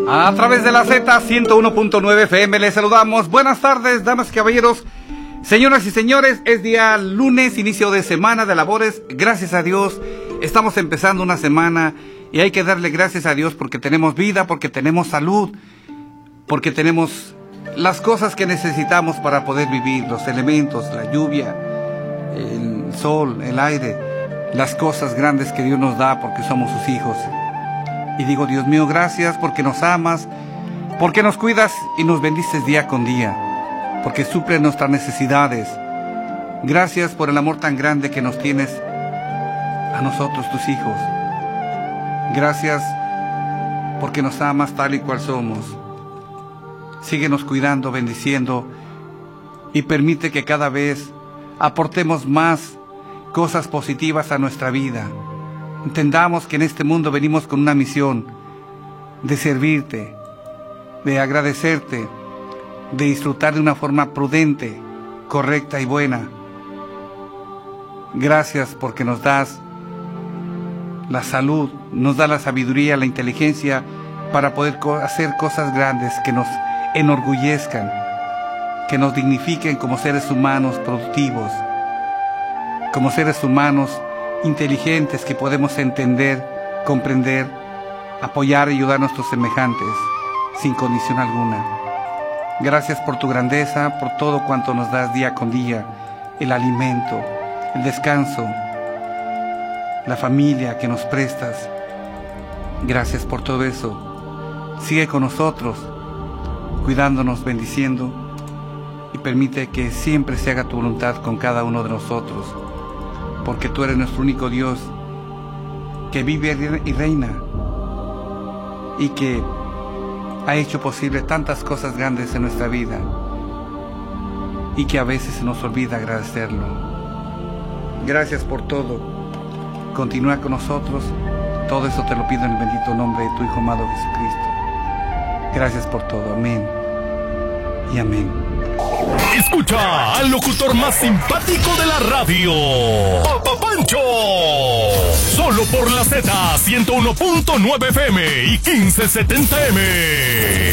A través de la Z 101.9 FM les saludamos. Buenas tardes, damas y caballeros, señoras y señores. Es día lunes, inicio de semana de labores. Gracias a Dios, estamos empezando una semana y hay que darle gracias a Dios porque tenemos vida, porque tenemos salud, porque tenemos las cosas que necesitamos para poder vivir, los elementos, la lluvia, el sol, el aire, las cosas grandes que Dios nos da porque somos sus hijos. Y digo, Dios mío, gracias porque nos amas, porque nos cuidas y nos bendices día con día, porque suples nuestras necesidades. Gracias por el amor tan grande que nos tienes a nosotros, tus hijos. Gracias porque nos amas tal y cual somos. Síguenos cuidando, bendiciendo y permite que cada vez aportemos más cosas positivas a nuestra vida. Entendamos que en este mundo venimos con una misión de servirte, de agradecerte, de disfrutar de una forma prudente, correcta y buena. Gracias porque nos das la salud, nos da la sabiduría, la inteligencia para poder hacer cosas grandes que nos enorgullezcan, que nos dignifiquen como seres humanos productivos, como seres humanos inteligentes que podemos entender, comprender, apoyar y ayudar a nuestros semejantes sin condición alguna. Gracias por tu grandeza, por todo cuanto nos das día con día, el alimento, el descanso, la familia que nos prestas. Gracias por todo eso. Sigue con nosotros, cuidándonos, bendiciendo y permite que siempre se haga tu voluntad con cada uno de nosotros, porque tú eres nuestro único Dios que vive y reina y que ha hecho posible tantas cosas grandes en nuestra vida y que a veces se nos olvida agradecerlo. Gracias por todo. Continúa con nosotros. Todo eso te lo pido en el bendito nombre de tu Hijo amado Jesucristo. Gracias por todo. Amén y amén. Escucha al locutor más simpático de la radio, Papá Pancho. Solo por la Z 101.9 FM y 1570M.